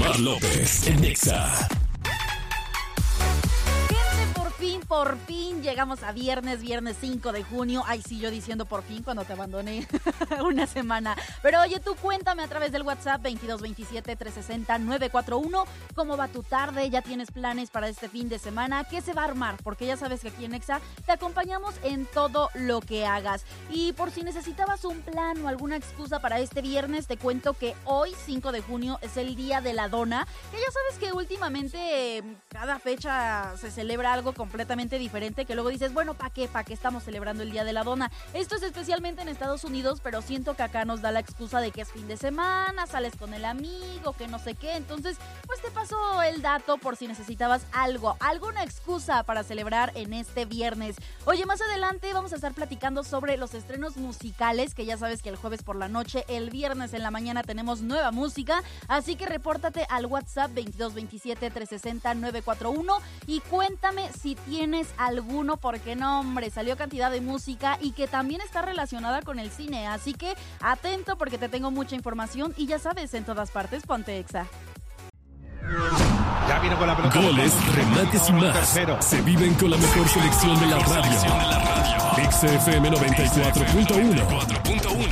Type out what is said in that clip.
Omar López en Exa. Por fin llegamos a viernes 5 de junio. Ay, sí, yo diciendo por fin cuando te abandoné una semana. Pero oye, tú cuéntame a través del WhatsApp 2227-360-941 cómo va tu tarde, ya tienes planes para este fin de semana, qué se va a armar, porque ya sabes que aquí en Exa te acompañamos en todo lo que hagas. Y por si necesitabas un plan o alguna excusa para este viernes, te cuento que hoy, 5 de junio, es el Día de la Dona, que ya sabes que últimamente cada fecha se celebra algo completamente diferente, que luego dices, bueno, ¿para qué estamos celebrando el Día de la Dona? Esto es especialmente en Estados Unidos, pero siento que acá nos da la excusa de que es fin de semana, sales con el amigo, que no sé qué, entonces pues te paso el dato por si necesitabas alguna excusa para celebrar en este viernes. Oye, más adelante vamos a estar platicando sobre los estrenos musicales, que ya sabes que el jueves por la noche, el viernes en la mañana tenemos nueva música, así que repórtate al WhatsApp 2227-360-941 y cuéntame si tienes alguno, porque no, hombre, salió cantidad de música y que también está relacionada con el cine, así que atento porque te tengo mucha información y ya sabes, en todas partes, ponte Exa. Ya viene con la pelota. Goles, remates y más. Se viven con la mejor selección de la radio. Exa FM 94.1.